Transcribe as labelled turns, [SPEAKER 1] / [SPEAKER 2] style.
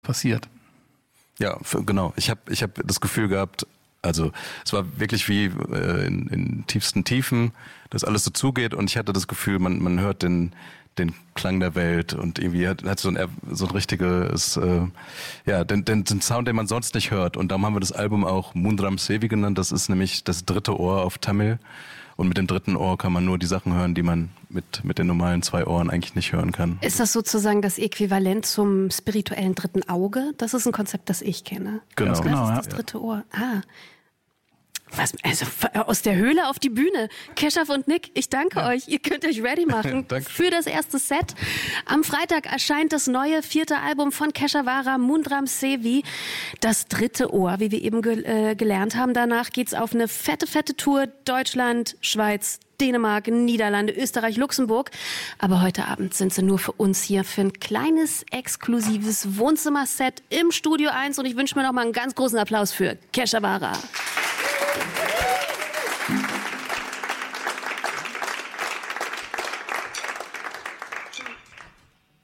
[SPEAKER 1] passiert.
[SPEAKER 2] Ja, genau. Ich hab das Gefühl gehabt, also es war wirklich wie in tiefsten Tiefen, dass alles so zugeht und ich hatte das Gefühl, man hört den Klang der Welt und irgendwie hat so ein richtiges, den Sound, den man sonst nicht hört. Und darum haben wir das Album auch Mundram Sevi genannt. Das ist nämlich das dritte Ohr auf Tamil. Und mit dem dritten Ohr kann man nur die Sachen hören, die man mit den normalen 2 Ohren eigentlich nicht hören kann.
[SPEAKER 3] Ist das sozusagen das Äquivalent zum spirituellen dritten Auge? Das ist ein Konzept, das ich kenne.
[SPEAKER 2] Genau.
[SPEAKER 3] Das ist das dritte Ohr. Was, also aus der Höhle auf die Bühne. Keshav und Nick, ich danke euch. Ihr könnt euch ready machen für das erste Set. Am Freitag erscheint das neue 4. Album von Keshavara, Mundram Sevi, das dritte Ohr, wie wir eben gelernt haben. Danach geht's auf eine fette Tour. Deutschland, Schweiz, Dänemark, Niederlande, Österreich, Luxemburg. Aber heute Abend sind sie nur für uns hier für ein kleines, exklusives Wohnzimmerset im Studio 1. Und ich wünsche mir noch mal einen ganz großen Applaus für Keshavara.